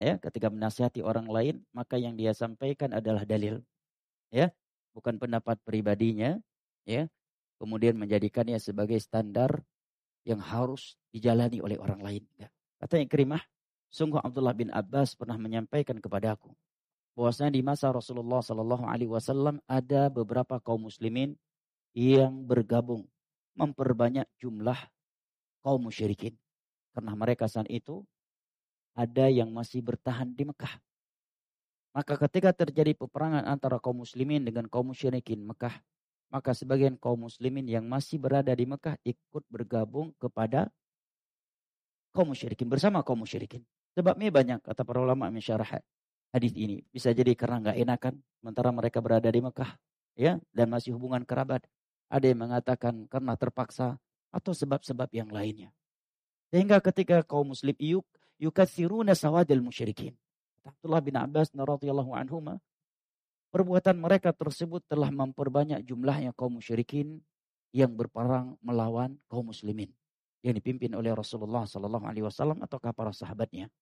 Ya, ketika menasihati orang lain, maka yang dia sampaikan adalah dalil, ya, bukan pendapat pribadinya, ya. Kemudian menjadikannya sebagai standar yang harus dijalani oleh orang lain. Ya. Kata Ikrimah, sungguh Abdullah bin Abbas pernah menyampaikan kepadaku bahwasanya di masa Rasulullah Sallallahu Alaihi Wasallam ada beberapa kaum muslimin yang bergabung memperbanyak jumlah kaum musyrikin, karena mereka saat itu ada yang masih bertahan di Mekah. Maka ketika terjadi peperangan antara kaum muslimin dengan kaum musyrikin Mekah, maka sebagian kaum muslimin yang masih berada di Mekah ikut bergabung kepada kaum musyrikin, bersama kaum musyrikin. Sebabnya banyak, kata para ulama mensyarah hadis ini. Bisa jadi karena nggak enakan sementara mereka berada di Mekah, ya, dan masih hubungan kerabat. Ada yang mengatakan karena terpaksa atau sebab-sebab yang lainnya. Sehingga ketika kaum muslim yukatsiruna sawadil musyrikin. Abdullah bin Abbas radhiyallahu anhuma, perbuatan mereka tersebut telah memperbanyak jumlahnya kaum musyrikin yang berperang melawan kaum muslimin yang dipimpin oleh Rasulullah sallallahu alaihi wasallam ataukah para sahabatnya.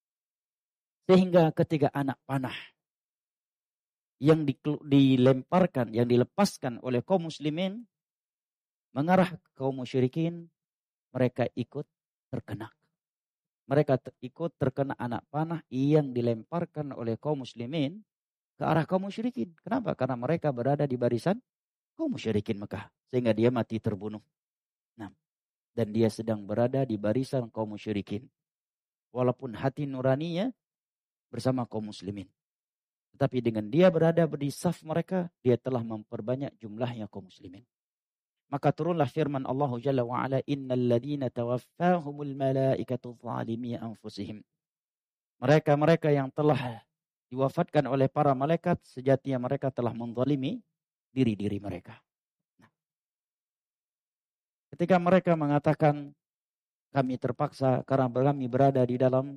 Sehingga ketika anak panah yang dilemparkan, yang dilepaskan oleh kaum muslimin mengarah ke kaum musyrikin, mereka ikut terkena. Mereka ikut terkena anak panah yang dilemparkan oleh kaum muslimin ke arah kaum musyrikin. Kenapa? Karena mereka berada di barisan kaum musyrikin Mekah. Sehingga dia mati terbunuh. Nah, dan dia sedang berada di barisan kaum musyrikin. Walaupun hati nuraninya bersama kaum muslimin. Tetapi dengan dia berada di saf mereka, dia telah memperbanyak jumlahnya kaum muslimin. Maka turunlah firman Allah Jalla wa'ala, innal ladhina tawaffahumul malaikatu zalimi anfusihim. Mereka yang telah diwafatkan oleh para malaikat, sejatinya mereka telah menzalimi diri-diri mereka. Nah, ketika mereka mengatakan, kami terpaksa karena kami berada di dalam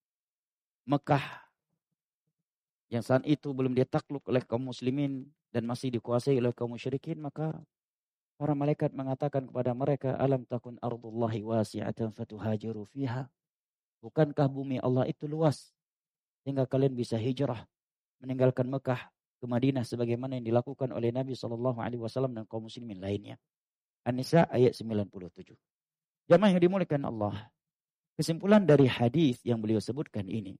Mekah, yang saat itu belum ditakluk oleh kaum muslimin dan masih dikuasai oleh kaum musyrikin, maka para malaikat mengatakan kepada mereka, alam takun ardullahi wasi'atan fatuhajiru fiha. Bukankah bumi Allah itu luas sehingga kalian bisa hijrah meninggalkan Mekah ke Madinah sebagaimana yang dilakukan oleh Nabi SAW dan kaum muslimin lainnya. An-Nisa ayat 97. Jamaah yang dimuliakan Allah. Kesimpulan dari hadis yang beliau sebutkan ini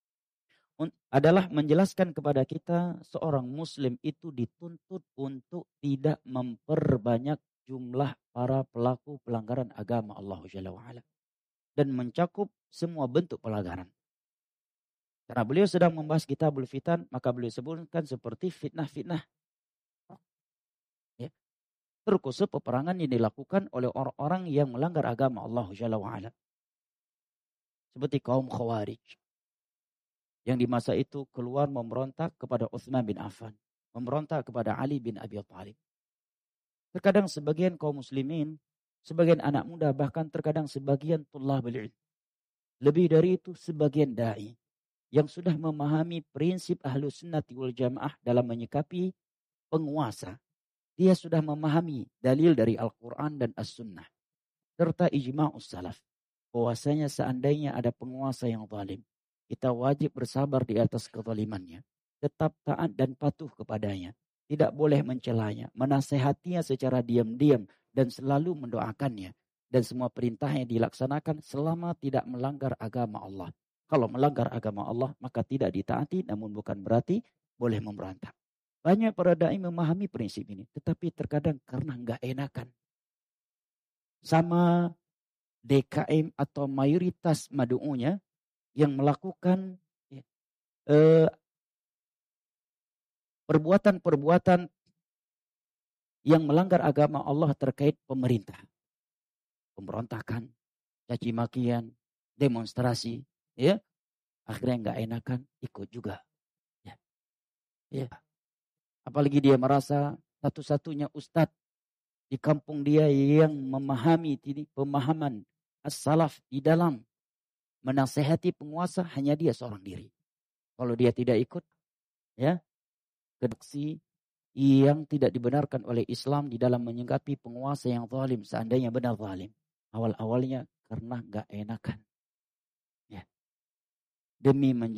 adalah menjelaskan kepada kita seorang muslim itu dituntut untuk tidak memperbanyak jumlah para pelaku pelanggaran agama Allah Jalla wa'ala. Dan mencakup semua bentuk pelanggaran. Karena beliau sedang membahas kitabul fitan, maka beliau sebutkan seperti fitnah-fitnah. Ya. Terkhusus peperangan yang dilakukan oleh orang-orang yang melanggar agama Allah Jalla wa'ala. Seperti kaum Khawarij. Yang di masa itu keluar memberontak kepada Utsman bin Affan. Memberontak kepada Ali bin Abi Thalib. Terkadang sebagian kaum muslimin, sebagian anak muda, bahkan terkadang sebagian thullabul ilm. Lebih dari itu sebagian da'i yang sudah memahami prinsip Ahlus Sunnati wal Jamaah dalam menyikapi penguasa. Dia sudah memahami dalil dari Al-Quran dan As-Sunnah. Serta ijma'us salaf. Bahwasanya seandainya ada penguasa yang zalim, kita wajib bersabar di atas kezalimannya. Tetap taat dan patuh kepadanya. Tidak boleh mencelanya. Menasehatinya secara diam-diam. Dan selalu mendoakannya. Dan semua perintahnya dilaksanakan selama tidak melanggar agama Allah. Kalau melanggar agama Allah maka tidak ditaati. Namun bukan berarti boleh memberontak. Banyak para da'i memahami prinsip ini. Tetapi terkadang karena nggak enakan. Sama DKM atau mayoritas madu'unya yang melakukan perbuatan-perbuatan yang melanggar agama Allah terkait pemerintah. Pemberontakan, caci makian, demonstrasi, ya. Akhirnya nggak enakan, ikut juga. Ya. Ya. Apalagi dia merasa satu-satunya ustadz di kampung dia yang memahami pemahaman as-salaf di dalam menasehati penguasa, hanya dia seorang diri. Kalau dia tidak ikut, ya, keduksi yang tidak dibenarkan oleh Islam di dalam menyikapi penguasa yang zalim, seandainya benar zalim. Awal-awalnya karena nggak enakan. Ya. demi